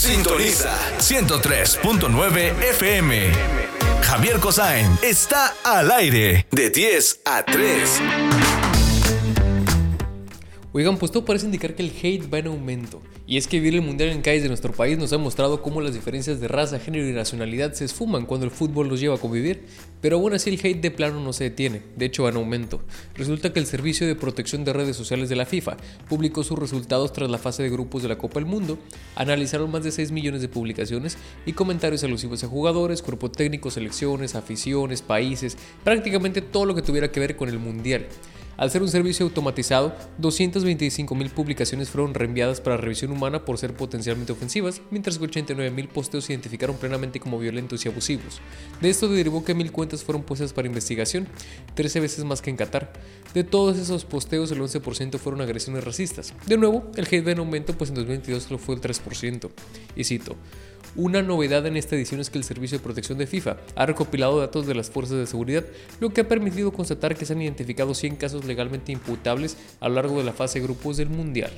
Sintoniza 103.9 FM. Javier Cosain está al aire de 10 a 3. Oigan, pues todo parece indicar que el hate va en aumento. Y es que vivir el mundial en calles de nuestro país nos ha mostrado cómo las diferencias de raza, género y nacionalidad se esfuman cuando el fútbol los lleva a convivir. Pero aún así el hate de plano no se detiene, de hecho va en aumento. Resulta que el Servicio de Protección de Redes Sociales de la FIFA publicó sus resultados tras la fase de grupos de la Copa del Mundo. Analizaron más de 6 millones de publicaciones y comentarios alusivos a jugadores, cuerpo técnico, selecciones, aficiones, países, prácticamente todo lo que tuviera que ver con el mundial. Al ser un servicio automatizado, 225.000 publicaciones fueron reenviadas para revisión humana por ser potencialmente ofensivas, mientras que 89.000 posteos se identificaron plenamente como violentos y abusivos. De esto derivó que 1.000 cuentas fueron puestas para investigación, 13 veces más que en Qatar. De todos esos posteos, el 11% fueron agresiones racistas. De nuevo, el hate va en aumento, pues en 2022 solo fue el 3%. Y cito: una novedad en esta edición es que el Servicio de Protección de FIFA ha recopilado datos de las fuerzas de seguridad, lo que ha permitido constatar que se han identificado 100 casos legalmente imputables a lo largo de la fase de grupos del Mundial.